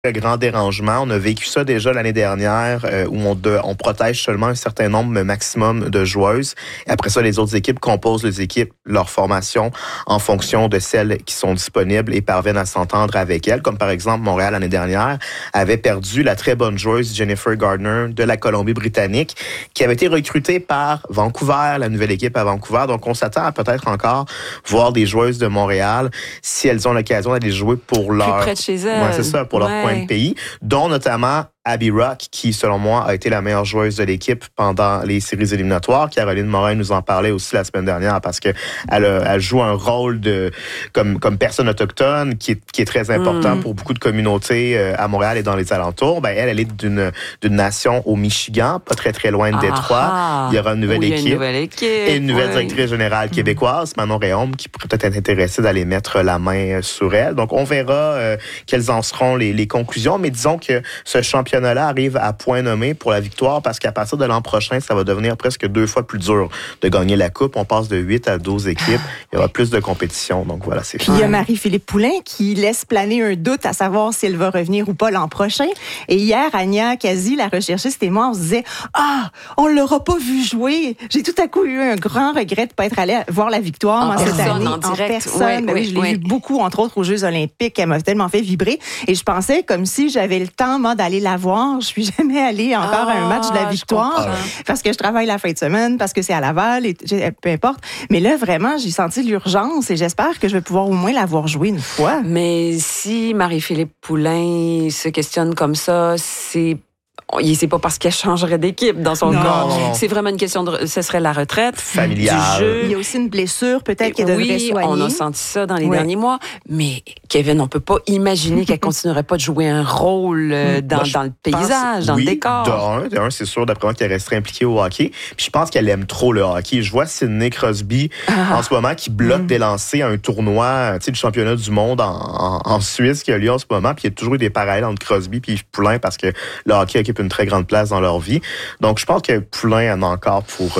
grand dérangement. On a vécu ça déjà l'année dernière où on protège seulement un certain nombre maximum de joueuses. Et après ça, les autres équipes composent les équipes, leur formation en fonction de celles qui sont disponibles et parviennent à s'entendre avec elles. Comme par exemple, Montréal l'année dernière avait perdu la très bonne joueuse Jennifer Gardner de la Colombie-Britannique qui avait été recrutée par Vancouver, la nouvelle équipe à Vancouver. Donc, on s'attend à peut-être encore voir des joueuses de Montréal si elles ont l'occasion d'aller jouer pour leur... Plus près de chez elles. Ouais, c'est ça, pour leur coin de pays, dont notamment Abby Rock, qui, selon moi, a été la meilleure joueuse de l'équipe pendant les séries éliminatoires. Caroline Morin nous en parlait aussi la semaine dernière parce que elle joue un rôle comme personne autochtone qui est très important pour beaucoup de communautés à Montréal et dans les alentours. Ben, elle est d'une nation au Michigan, pas très, très loin de Détroit. Il y aura une nouvelle équipe. Et une nouvelle directrice générale québécoise, Manon Réaume, qui pourrait peut-être être intéressée d'aller mettre la main sur elle. Donc, on verra quelles en seront les conclusions. Mais disons que ce championnat-là arrive à point nommé pour la victoire parce qu'à partir de l'an prochain, ça va devenir presque 2 fois plus dur de gagner la Coupe. On passe de 8 à 12 équipes. Il y aura plus de compétition. Donc voilà, c'est Puis il y a Marie-Philippe Poulin qui laisse planer un doute à savoir si elle va revenir ou pas l'an prochain. Et hier, Anya Kazi, la recherchiste et moi, on se disait « Ah, on l'aura pas vu jouer! » J'ai tout à coup eu un grand regret de pas être allée voir la victoire cette année. En direct. Personne. Oui, je l'ai vu beaucoup, entre autres, aux Jeux olympiques. Elle m'a tellement fait vibrer. Et je pensais comme si j'avais le temps, moi, d'aller la voir. Je suis jamais allée encore à un match de la victoire parce que je travaille la fin de semaine, parce que c'est à Laval, et peu importe. Mais là, vraiment, j'ai senti l'urgence et j'espère que je vais pouvoir au moins la voir jouer une fois. Mais si Marie-Philippe Poulin se questionne comme ça, c'est pas parce qu'elle changerait d'équipe dans son cas. C'est vraiment une question ce serait la retraite familiale. Du jeu. Il y a aussi une blessure peut-être qu'elle devrait soigner. Oui, on a senti ça dans les derniers mois. Mais Kevin, on peut pas imaginer qu'elle continuerait pas de jouer un rôle dans le paysage, dans le décor. De un, c'est sûr, d'après moi, qu'elle resterait impliquée au hockey. Puis je pense qu'elle aime trop le hockey. Je vois Sidney Crosby en ce moment qui bloque des lancers à un tournoi, du championnat du monde en Suisse qui a lieu en ce moment. Puis il y a toujours eu des parallèles entre Crosby et Poulin parce que le hockey occupe une très grande place dans leur vie. Donc, je pense que Poulin en a encore pour...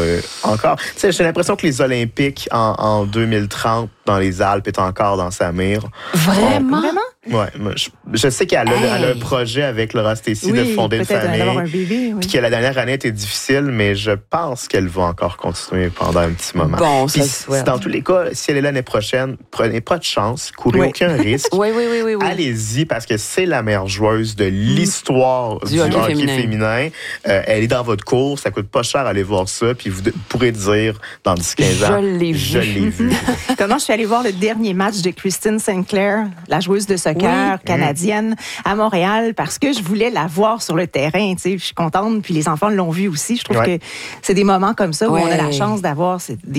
j'ai l'impression que les Olympiques en 2030 dans les Alpes est encore dans sa mire. Vraiment? Ouais, je sais qu'elle a un projet avec Laura Stacey de fonder une famille. D'avoir un bébé, puis que la dernière année était difficile, mais je pense qu'elle va encore continuer pendant un petit moment. Bon, puis dans tous les cas, si elle est l'année prochaine, prenez pas de chance, courez aucun risque. Oui. Allez-y parce que c'est la meilleure joueuse de l'histoire du hockey féminin. Elle est dans votre cours, ça coûte pas cher aller voir ça, puis vous pourrez dire dans 10-15 ans, je l'ai vu. Comment je suis allée voir le dernier match de Christine Sinclair, la joueuse de soccer canadienne à Montréal, parce que je voulais la voir sur le terrain. Je suis contente, puis les enfants l'ont vu aussi. Je trouve que c'est des moments comme ça où on a la chance d'avoir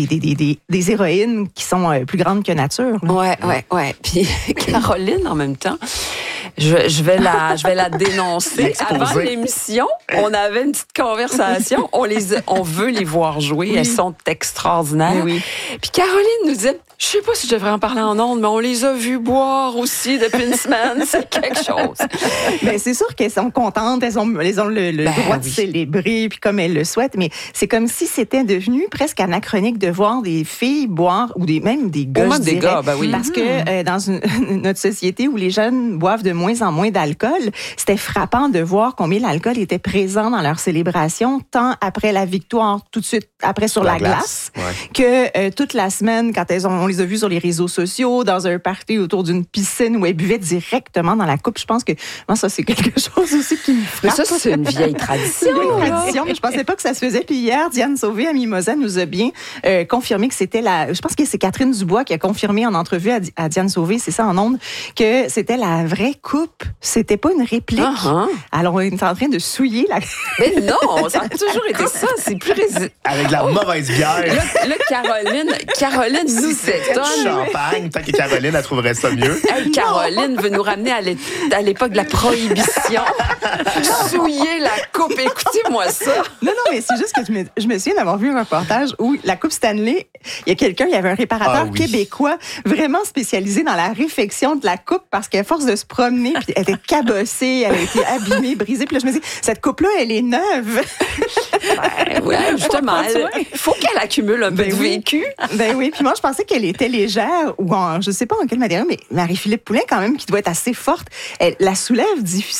des héroïnes qui sont plus grandes que nature. Ouais. Puis Caroline, en même temps, je vais la dénoncer. Avant l'émission, on avait une petite conversation. On veut les voir jouer. Elles sont extraordinaires. Puis Caroline nous disait, je sais pas si je devrais en parler en ondes, mais on les a vues boire aussi depuis une semaine. C'est quelque chose. Ben, c'est sûr qu'elles sont contentes. Elles ont le droit de célébrer, puis comme elles le souhaitent. Mais c'est comme si c'était devenu presque anachronique de voir des filles boire, ou même des gars, je dirais. Parce que dans notre société où les jeunes boivent de moins en moins d'alcool, c'était frappant de voir combien l'alcool était présent dans leur célébration, tant après la victoire, tout de suite après sur la glace que toute la semaine, quand on les a vues sur les réseaux sociaux, dans un party autour d'une piscine où elles buvaient directement dans la coupe. Je pense que moi, ça, c'est quelque chose aussi qui me frappe. Mais ça, c'est une vieille tradition. Mais je pensais pas que ça se faisait. Puis hier, Diane Sauvé à Mimosa nous a bien confirmé que c'était je pense que c'est Catherine Dubois qui a confirmé en entrevue à Diane Sauvé, c'est ça en ondes, que c'était la vraie coupe. C'était pas une réplique. Alors, on est en train de souiller la... Mais non, ça a toujours été ça. C'est plus avec de la mauvaise bière. Là, Caroline nous étonne. Champagne, tant que Caroline, elle trouverait ça mieux. Caroline veut nous ramener à l'époque de la prohibition. Souiller la coupe. Écoutez-moi ça. Non, mais c'est juste que je me souviens d'avoir vu un reportage où la coupe Stanley, il y avait un réparateur québécois vraiment spécialisé dans la réfection de la coupe parce qu'à force de se promener, puis elle était cabossée, elle a été abîmée, brisée. Puis là, je me dis, cette coupe-là, elle est neuve. Justement. Il faut qu'elle accumule un peu de vécu. Ben oui. Puis moi, je pensais qu'elle qu'elle était légère ou je sais pas en quelle manière, mais Marie-Philippe Poulin, quand même, qui doit être assez forte, elle la soulève difficilement.